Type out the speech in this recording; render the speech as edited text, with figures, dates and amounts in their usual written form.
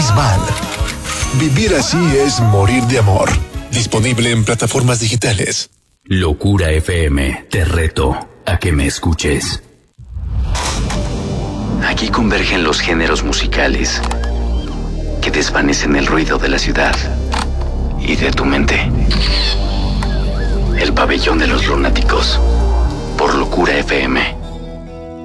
es mal. Vivir así es morir de amor. Disponible en plataformas digitales. Locura FM, te reto a que me escuches. Aquí convergen los géneros musicales que desvanecen el ruido de la ciudad y de tu mente. El pabellón de los lunáticos, por Locura FM.